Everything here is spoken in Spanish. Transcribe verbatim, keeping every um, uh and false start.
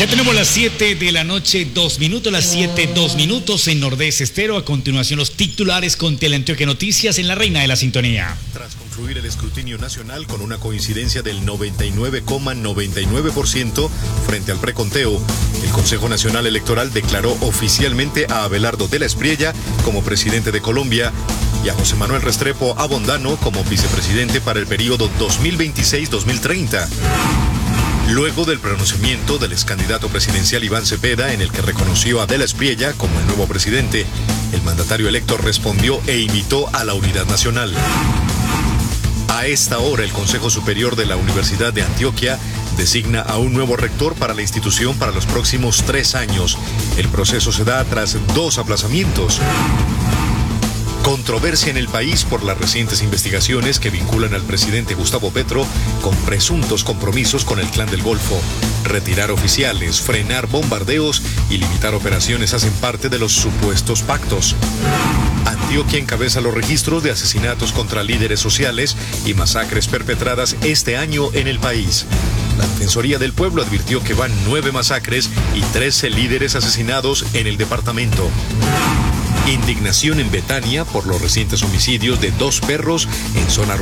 Ya tenemos las siete de la noche, dos minutos, las siete, dos minutos en Nordeste Estéreo. A continuación los titulares con Teleantioquia Noticias en la Reina de la Sintonía. Tras concluir el escrutinio nacional con una coincidencia del noventa y nueve coma noventa y nueve por ciento frente al preconteo, el Consejo Nacional Electoral declaró oficialmente a Abelardo de la Espriella como presidente de Colombia y a José Manuel Restrepo Abondano como vicepresidente para el periodo dos mil veintiséis a dos mil treinta. Luego del pronunciamiento del excandidato presidencial Iván Cepeda, en el que reconoció a de la Espriella como el nuevo presidente, el mandatario electo respondió e invitó a la unidad nacional. A esta hora, el Consejo Superior de la Universidad de Antioquia designa a un nuevo rector para la institución para los próximos tres años. El proceso se da tras dos aplazamientos. Controversia en el país por las recientes investigaciones que vinculan al presidente Gustavo Petro con presuntos compromisos con el Clan del Golfo. Retirar oficiales, frenar bombardeos y limitar operaciones hacen parte de los supuestos pactos. Antioquia encabeza los registros de asesinatos contra líderes sociales y masacres perpetradas este año en el país. La Defensoría del Pueblo advirtió que van nueve masacres y trece líderes asesinados en el departamento. Indignación en Betania por los recientes homicidios de dos perros en zona rural.